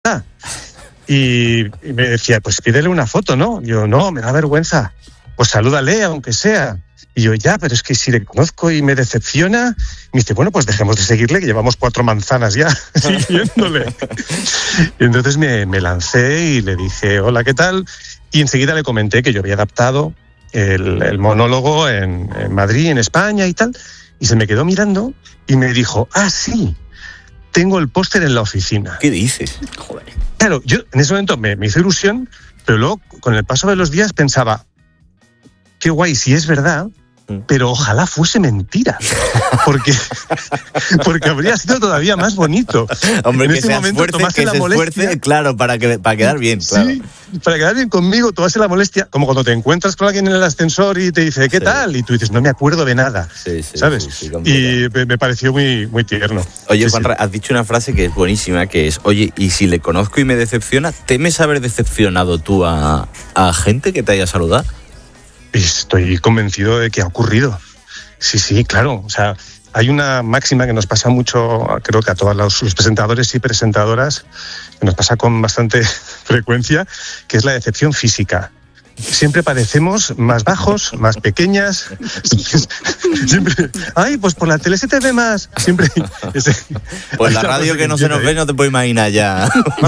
Y me decía, pues pídele una foto, ¿no? Yo, no, me da vergüenza. Pues salúdale, aunque sea. Y yo, ya, pero es que si le conozco y me decepciona. Me dice, bueno, pues dejemos de seguirle, que llevamos 4 manzanas ya siguiéndole. Y entonces me lancé y le dije, hola, ¿qué tal? Y enseguida le comenté que yo había adaptado el monólogo en Madrid, en España y tal. Y se me quedó mirando y me dijo, sí, tengo el póster en la oficina. ¿Qué dices? Joder. Claro, yo en ese momento me hizo ilusión, pero luego con el paso de los días pensaba, qué guay, si es verdad, pero ojalá fuese mentira, porque habría sido todavía más bonito. Hombre, en que se esfuerce, claro, para quedar bien. Claro. Sí, para quedar bien conmigo, tomase la molestia, como cuando te encuentras con alguien en el ascensor y te dice, ¿qué tal? Y tú dices, no me acuerdo de nada, ¿sabes? Sí, y me pareció muy, muy tierno. Oye, Juanra, has dicho una frase que es buenísima, que es, oye, y si le conozco y me decepciona, ¿temes haber decepcionado tú a gente que te haya saludado? Estoy convencido de que ha ocurrido. Sí, claro. O sea, hay una máxima que nos pasa mucho, creo que a todos los presentadores y presentadoras, que nos pasa con bastante frecuencia, que es la decepción física. Siempre parecemos más bajos, más pequeñas. Siempre, pues por la tele se te ve más. Siempre. Pues la radio que no se nos ve no te puedo imaginar ya.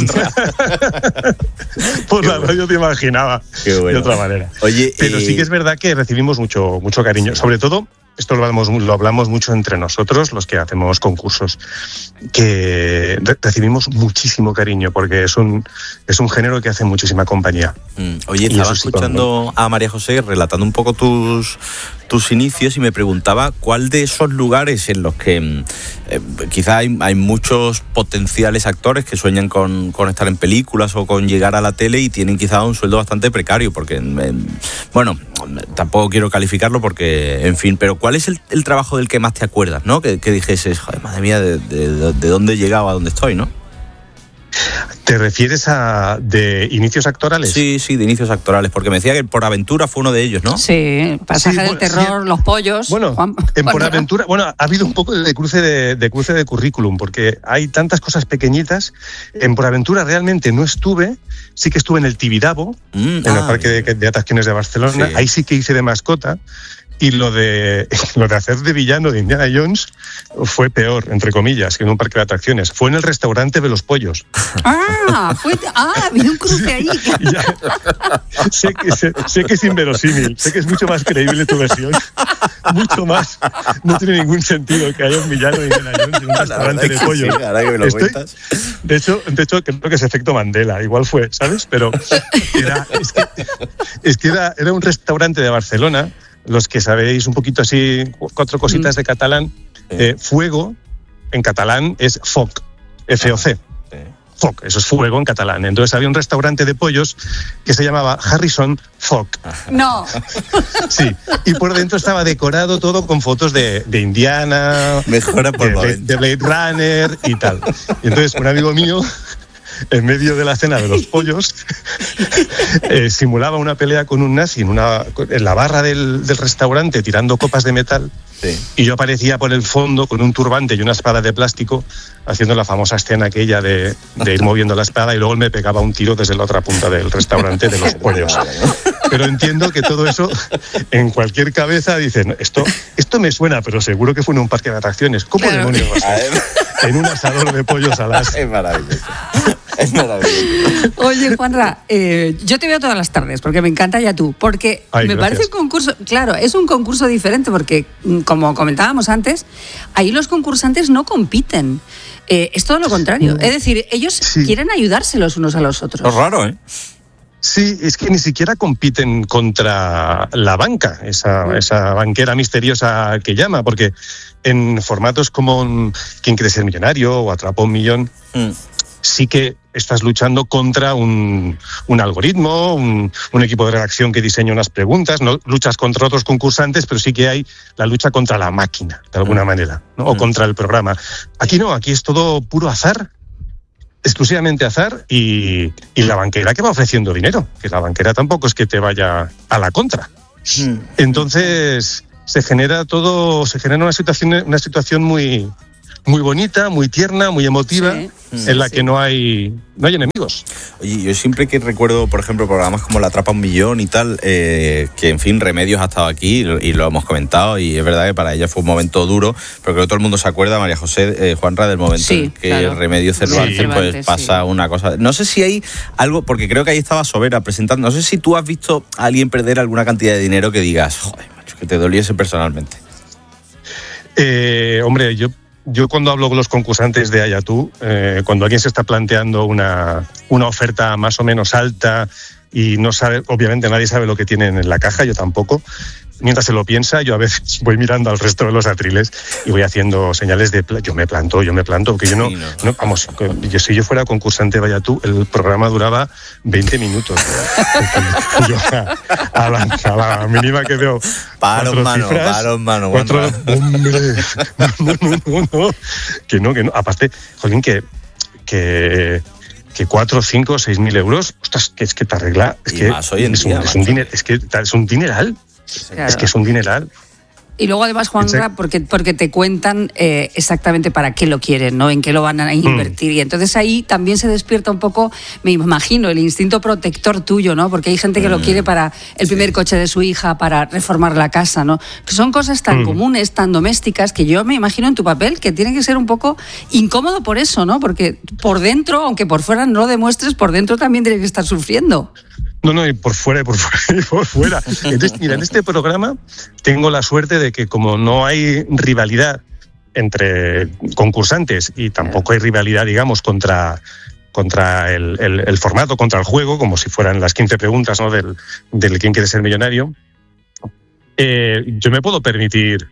Por la radio te imaginaba. Qué bueno. De otra manera. Oye, pero sí que es verdad que recibimos mucho cariño. Sobre todo, esto lo hablamos mucho entre nosotros, los que hacemos concursos, que recibimos muchísimo cariño, porque es un género que hace muchísima compañía. Oye, estaba escuchando a María José relatando un poco tus inicios y me preguntaba cuál de esos lugares en los que quizá hay muchos potenciales actores que sueñan con estar en películas o con llegar a la tele y tienen quizá un sueldo bastante precario, porque, bueno, tampoco quiero calificarlo porque, en fin, pero ¿cuál es el trabajo del que más te acuerdas, ¿no? Que dijeses, joder, madre mía, de dónde he llegado a dónde estoy, ¿no? ¿Te refieres a de inicios actorales? Sí, de inicios actorales, porque me decía que Por Aventura fue uno de ellos, ¿no? Sí, Pasaje del Terror, Los Pollos. Bueno, en Por Aventura, ha habido un poco de cruce de currículum, porque hay tantas cosas pequeñitas. En Por Aventura realmente no estuve, sí que estuve en el Tibidabo, en el Parque de Atracciones de Barcelona, sí. Ahí sí que hice de mascota. Y lo de hacer de villano de Indiana Jones fue peor, entre comillas, que en un parque de atracciones. Fue en el restaurante de Los Pollos. Había un cruce ahí. Sé que es inverosímil, sé que es mucho más creíble tu versión. Mucho más. No tiene ningún sentido que haya un villano de Indiana Jones en un restaurante de pollos. Sí, ahora que me lo cuentas. De hecho, creo que es efecto Mandela. Igual fue, ¿sabes? Pero era un restaurante de Barcelona. Los que sabéis un poquito así, 4 cositas de catalán, fuego en catalán es foc, F-O-C. Foc, eso es fuego en catalán. Entonces había un restaurante de pollos que se llamaba Harrison Foc. No. Sí, y por dentro estaba decorado todo con fotos de Indiana, mejora por de Blade Runner y tal. Y entonces un amigo mío, en medio de la cena de los pollos, simulaba una pelea con un nazi en la barra del restaurante tirando copas de metal. Sí. Y yo aparecía por el fondo con un turbante y una espada de plástico haciendo la famosa escena aquella de ir moviendo la espada, y luego él me pegaba un tiro desde la otra punta del restaurante de los pollos. Pero entiendo que todo eso en cualquier cabeza dice, esto me suena, pero seguro que fue en un parque de atracciones. ¿Cómo demonios va a ser? En un asador de pollos a las... Es maravilloso. Es maravilloso. Oye, Juanra, yo te veo todas las tardes porque me encanta Ya Tú, porque me parece un concurso, claro, es un concurso diferente porque, como comentábamos antes, ahí los concursantes no compiten, es todo lo contrario, es decir, ellos quieren ayudarse los unos a los otros. Es raro, ¿eh? Sí, es que ni siquiera compiten contra la banca, esa banquera misteriosa que llama, porque en formatos como ¿Quién quiere ser millonario? O Atrapa un millón, sí que estás luchando contra un algoritmo, un equipo de redacción que diseña unas preguntas, no luchas contra otros concursantes, pero sí que hay la lucha contra la máquina, de alguna manera, ¿no? O contra el programa. Aquí no, aquí es todo puro azar, exclusivamente azar, y la banquera que va ofreciendo dinero, que la banquera tampoco es que te vaya a la contra. Entonces se genera una situación muy muy bonita, muy tierna, muy emotiva, en la que no hay enemigos. Oye, yo siempre que recuerdo, por ejemplo, programas como La Atrapa un Millón y tal, que en fin, Remedios ha estado aquí y lo hemos comentado, y es verdad que para ella fue un momento duro, pero creo que todo el mundo se acuerda, María José, Juanra, del momento en que Remedios Cervantes pues pasa una cosa. No sé si hay algo, porque creo que ahí estaba Sobera presentando, no sé si tú has visto a alguien perder alguna cantidad de dinero que digas, joder, macho, que te doliese personalmente. Hombre, yo cuando hablo con los concursantes de Ayatú, cuando alguien se está planteando una oferta más o menos alta y no sabe, obviamente nadie sabe lo que tienen en la caja, yo tampoco, mientras se lo piensa, yo a veces voy mirando al resto de los atriles y voy haciendo señales de yo me planto, porque yo no vamos, si yo fuera concursante de Ayatú, el programa duraba 20 minutos. Yo a la mínima que veo paro mano, hombre, no, que no, aparte, jolín, que 4, 5, 6.000 euros, ostras, que es que te arregla, es que es un dineral. Claro. Es que es un dineral. Y luego además, Juanra, porque te cuentan exactamente para qué lo quieren, ¿no? En qué lo van a invertir. Y entonces ahí también se despierta un poco, me imagino, el instinto protector tuyo, ¿no? Porque hay gente que lo quiere para el primer coche de su hija, para reformar la casa, ¿no? Que son cosas tan comunes, tan domésticas, que yo me imagino en tu papel que tiene que ser un poco incómodo por eso, ¿no? Porque por dentro, aunque por fuera no lo demuestres, por dentro también tienes que estar sufriendo. No, y por fuera. Entonces, mira, en este programa tengo la suerte de que como no hay rivalidad entre concursantes y tampoco hay rivalidad, digamos, contra el formato, contra el juego, como si fueran las 15 preguntas, ¿no? del ¿Quién quiere ser millonario? Yo me puedo permitir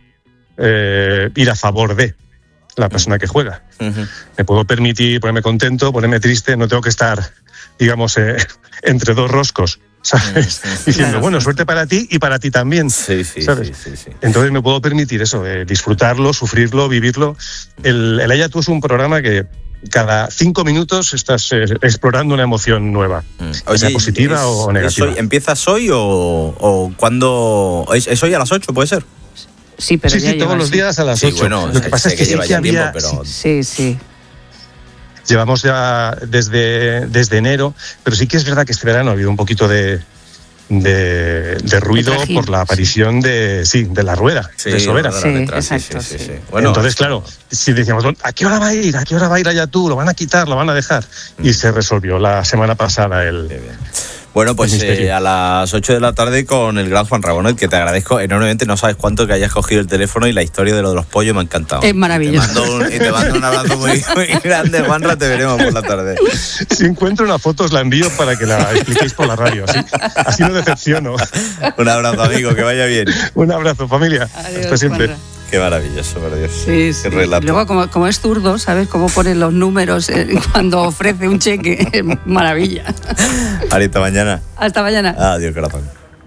ir a favor de la persona que juega. Me puedo permitir ponerme contento, ponerme triste, no tengo que estar, digamos, entre dos roscos, ¿sabes? Diciendo, bueno, suerte para ti y para ti también, ¿sabes? Sí. Entonces me puedo permitir eso, disfrutarlo, sufrirlo, vivirlo. El Ayatú es un programa que cada 5 minutos estás explorando una emoción nueva, sea positiva o negativa. ¿Empiezas hoy o cuándo? ¿Es hoy a las 8, puede ser? Sí, pero sí, todos los días a las 8. Bueno, lo que pasa es que lleva ya tiempo, pero... Sí. Llevamos ya desde enero, pero sí que es verdad que este verano ha habido un poquito de ruido por la aparición de la rueda de Sobera. Sí. Bueno, entonces, claro, si decíamos, ¿a qué hora va a ir Ayatú? ¿Lo van a quitar? ¿Lo van a dejar? Y se resolvió la semana pasada Bueno, pues a las 8 de la tarde con el gran Juan Rabonet, que te agradezco enormemente. No sabes cuánto que hayas cogido el teléfono, y la historia de lo de los pollos me ha encantado. Es maravilloso. Te mando un abrazo muy grande, Juanra. Te veremos por la tarde. Si encuentro una foto os la envío para que la expliquéis por la radio. Así no decepciono. Un abrazo, amigo, que vaya bien. Un abrazo, familia. Adiós, hasta siempre. Juanra. Qué maravilloso, maravilloso. Sí. Relato. Luego, como es zurdo, ¿sabes cómo ponen los números cuando ofrece un cheque? Maravilla. Hasta mañana. Hasta mañana. Adiós, corazón.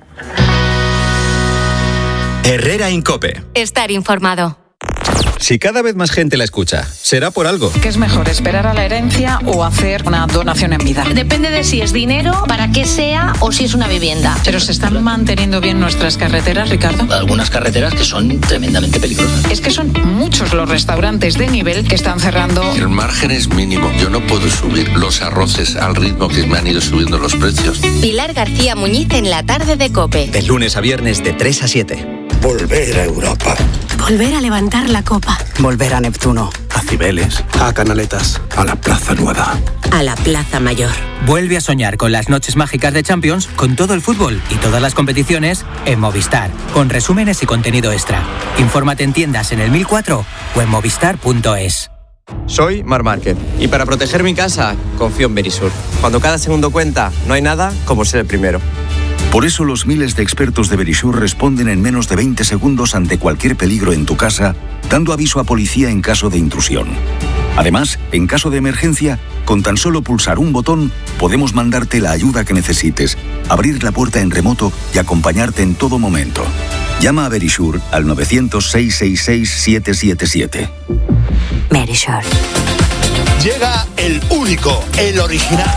Herrera en COPE. Estar informado. Si cada vez más gente la escucha, será por algo. ¿Qué es mejor, esperar a la herencia o hacer una donación en vida? Depende de si es dinero, para qué sea o si es una vivienda. Pero ¿se están manteniendo bien nuestras carreteras, Ricardo? Algunas carreteras que son tremendamente peligrosas. Es que son muchos los restaurantes de nivel que están cerrando. El margen es mínimo. Yo no puedo subir los arroces al ritmo que me han ido subiendo los precios. Pilar García Muñiz en la tarde de COPE. De lunes a viernes de 3 a 7. Volver a Europa. Volver a levantar la copa. Volver a Neptuno. A Cibeles. A Canaletas. A la Plaza Nueva. A la Plaza Mayor. Vuelve a soñar con las noches mágicas de Champions, con todo el fútbol y todas las competiciones en Movistar, con resúmenes y contenido extra. Infórmate en tiendas en el 1004 o en movistar.es. Soy Mar Márquez y para proteger mi casa confío en Verisur. Cuando cada segundo cuenta, no hay nada como ser el primero. Por eso los miles de expertos de Verisur responden en menos de 20 segundos ante cualquier peligro en tu casa, dando aviso a policía en caso de intrusión. Además, en caso de emergencia, con tan solo pulsar un botón, podemos mandarte la ayuda que necesites, abrir la puerta en remoto y acompañarte en todo momento. Llama a Verisur al 900-666-777. Verisur. Llega el único, el original.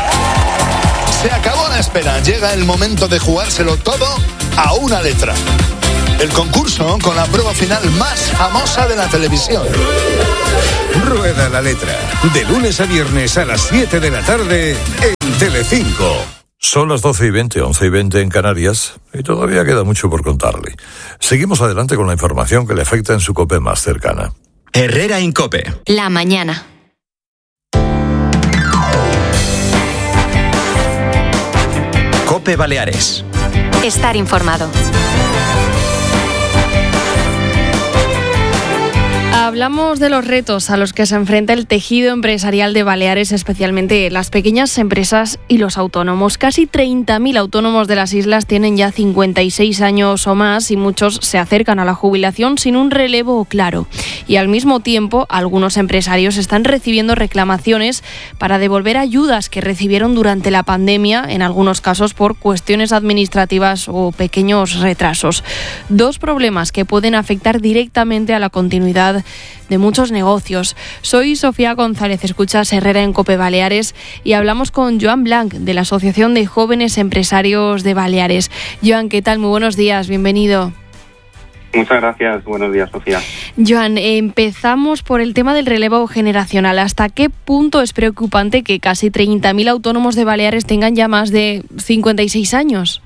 Se acabó la espera, llega el momento de jugárselo todo a una letra. el concurso con la prueba final más famosa de la televisión. Rueda la letra, de lunes a viernes a las 7 de la tarde en Telecinco. Son las 12:20, 11:20 en Canarias, y todavía queda mucho por contarle. Seguimos adelante con la información que le afecta en su COPE más cercana. Herrera Incope. La mañana. COPE Baleares. Estar informado. Hablamos de los retos a los que se enfrenta el tejido empresarial de Baleares, especialmente las pequeñas empresas y los autónomos. Casi 30.000 autónomos de las islas tienen ya 56 años o más y muchos se acercan a la jubilación sin un relevo claro. Y al mismo tiempo, algunos empresarios están recibiendo reclamaciones para devolver ayudas que recibieron durante la pandemia, en algunos casos por cuestiones administrativas o pequeños retrasos. Dos problemas que pueden afectar directamente a la continuidad de muchos negocios. Soy Sofía González, escuchas Herrera en COPE Baleares y hablamos con Joan Blanc de la Asociación de Jóvenes Empresarios de Baleares. Joan, ¿qué tal? Muy buenos días, bienvenido. Muchas gracias, buenos días, Sofía. Joan, empezamos por el tema del relevo generacional. ¿Hasta qué punto es preocupante que casi 30.000 autónomos de Baleares tengan ya más de 56 años?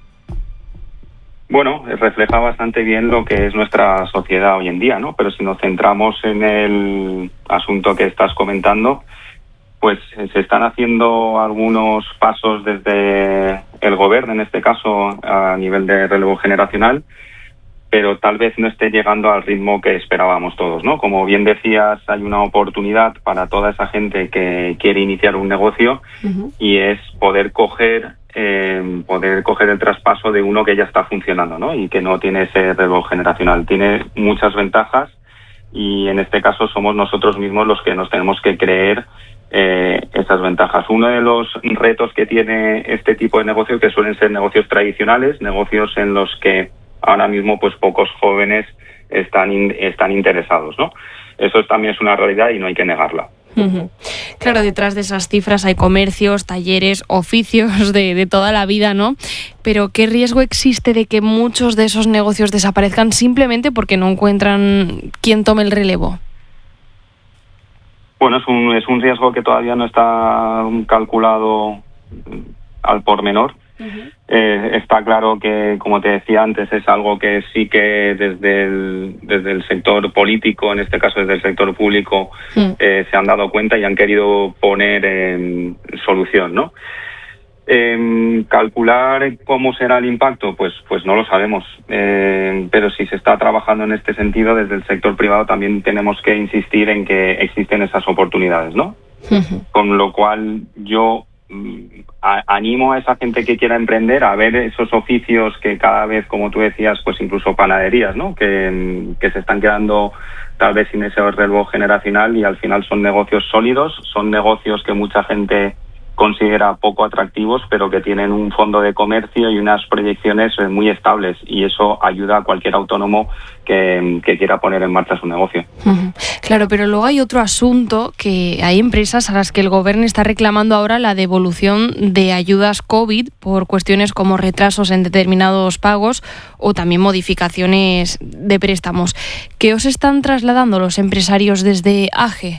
Bueno, refleja bastante bien lo que es nuestra sociedad hoy en día, ¿no? Pero si nos centramos en el asunto que estás comentando, pues se están haciendo algunos pasos desde el gobierno, en este caso, a nivel de relevo generacional, pero tal vez no esté llegando al ritmo que esperábamos todos, ¿no? Como bien decías, hay una oportunidad para toda esa gente que quiere iniciar un negocio y es poder coger el traspaso de uno que ya está funcionando, ¿no? Y que no tiene ese relevo generacional. Tiene muchas ventajas y en este caso somos nosotros mismos los que nos tenemos que creer esas ventajas. Uno de los retos que tiene este tipo de negocios, que suelen ser negocios tradicionales, negocios en los que ahora mismo pues pocos jóvenes están interesados, ¿no? Eso también es una realidad y no hay que negarla. Claro, detrás de esas cifras hay comercios, talleres, oficios de toda la vida, ¿no? Pero ¿qué riesgo existe de que muchos de esos negocios desaparezcan simplemente porque no encuentran quien tome el relevo? Bueno, es un riesgo que todavía no está calculado al por menor. Está claro que, como te decía antes, es algo que sí que desde el sector político, en este caso desde el sector público, se han dado cuenta y han querido poner en solución, ¿no? Calcular cómo será el impacto, pues no lo sabemos, pero si se está trabajando en este sentido desde el sector privado también tenemos que insistir en que existen esas oportunidades, ¿no? Con lo cual yo animo a esa gente que quiera emprender a ver esos oficios que cada vez, como tú decías, pues incluso panaderías, ¿no? Que se están quedando tal vez sin ese relevo generacional y al final son negocios sólidos, son negocios que mucha gente considera poco atractivos, pero que tienen un fondo de comercio y unas proyecciones muy estables, y eso ayuda a cualquier autónomo que quiera poner en marcha su negocio. Claro, pero luego hay otro asunto, que hay empresas a las que el gobierno está reclamando ahora la devolución de ayudas COVID por cuestiones como retrasos en determinados pagos o también modificaciones de préstamos. ¿Qué os están trasladando los empresarios desde AGE?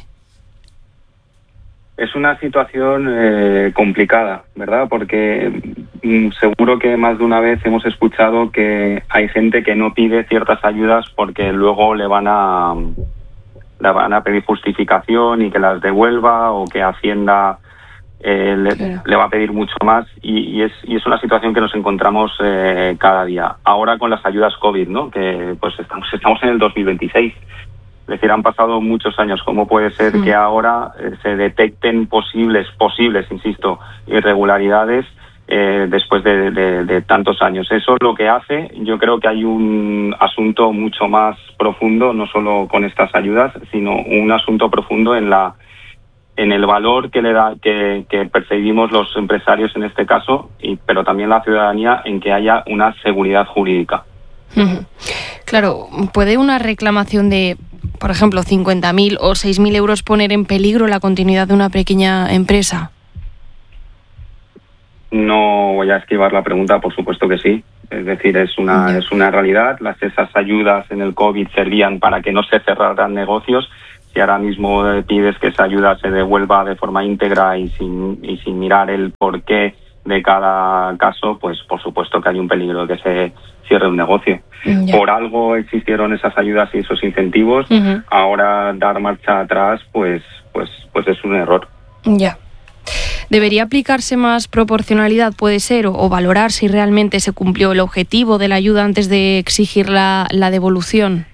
Es una situación complicada, ¿verdad? Porque seguro que más de una vez hemos escuchado que hay gente que no pide ciertas ayudas porque luego le van a pedir justificación y que las devuelva, o que Hacienda le va a pedir mucho más, y es una situación que nos encontramos cada día. Ahora con las ayudas COVID, ¿no? Que pues estamos en el 2026. Es decir, han pasado muchos años. ¿Cómo puede ser que ahora se detecten posibles, insisto, irregularidades después de tantos años? Eso es lo que hace. Yo creo que hay un asunto mucho más profundo, no solo con estas ayudas, sino un asunto profundo en el valor que percibimos los empresarios en este caso, pero también la ciudadanía, en que haya una seguridad jurídica. Claro, ¿puede una reclamación de, por ejemplo, 50.000 o 6.000 euros poner en peligro la continuidad de una pequeña empresa? No voy a esquivar la pregunta, por supuesto que sí. Es decir, es una realidad. Esas ayudas en el COVID servían para que no se cerraran negocios. Si ahora mismo pides que esa ayuda se devuelva de forma íntegra y sin mirar el porqué de cada caso, pues por supuesto que hay un peligro de que se cierre un negocio. Por algo existieron esas ayudas y esos incentivos. Ahora dar marcha atrás, pues es un error. Ya. ¿Debería aplicarse más proporcionalidad, puede ser, o valorar si realmente se cumplió el objetivo de la ayuda antes de exigir la devolución?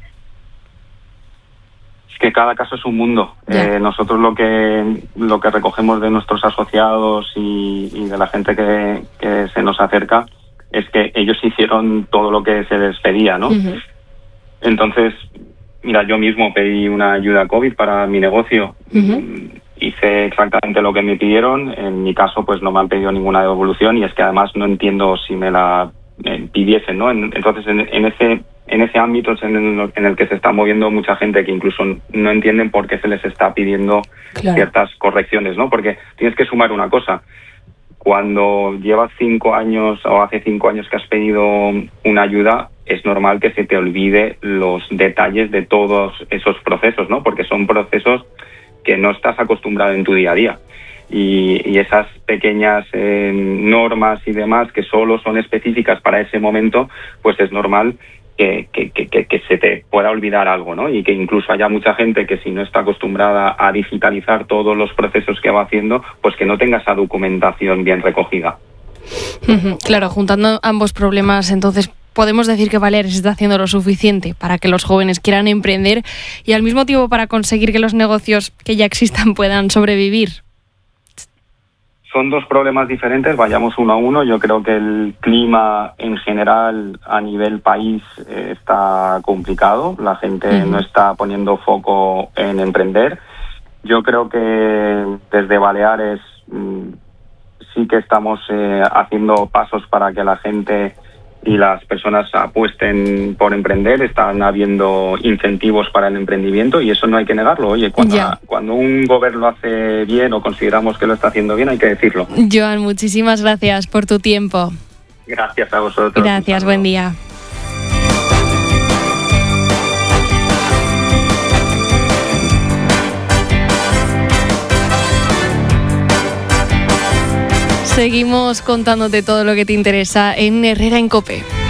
Es que cada caso es un mundo. Nosotros lo que recogemos de nuestros asociados y de la gente que se nos acerca es que ellos hicieron todo lo que se les pedía, ¿no? Entonces, mira, yo mismo pedí una ayuda COVID para mi negocio. Hice exactamente lo que me pidieron. En mi caso, pues no me han pedido ninguna devolución y es que además no entiendo si me la pidiesen, ¿no? Entonces, en ese ámbito es en el que se está moviendo mucha gente que incluso no entienden por qué se les está pidiendo ciertas correcciones, ¿no? Porque tienes que sumar una cosa. Cuando llevas 5 años o hace 5 años que has pedido una ayuda, es normal que se te olvide los detalles de todos esos procesos, ¿no? Porque son procesos que no estás acostumbrado en tu día a día. Y esas pequeñas normas y demás que solo son específicas para ese momento, pues es normal que se te pueda olvidar algo, ¿no? Y que incluso haya mucha gente que si no está acostumbrada a digitalizar todos los procesos que va haciendo, pues que no tenga esa documentación bien recogida. Claro, juntando ambos problemas, entonces podemos decir que Baleares está haciendo lo suficiente para que los jóvenes quieran emprender y al mismo tiempo para conseguir que los negocios que ya existan puedan sobrevivir. Son dos problemas diferentes, vayamos uno a uno. Yo creo que el clima en general a nivel país está complicado. La gente no está poniendo foco en emprender. Yo creo que desde Baleares sí que estamos haciendo pasos para que la gente y las personas apuesten por emprender. Están habiendo incentivos para el emprendimiento y eso no hay que negarlo. Oye, cuando un gobierno lo hace bien o consideramos que lo está haciendo bien, hay que decirlo. Joan, muchísimas gracias por tu tiempo. Gracias a vosotros. Gracias, buen día. Seguimos contándote todo lo que te interesa en Herrera en COPE.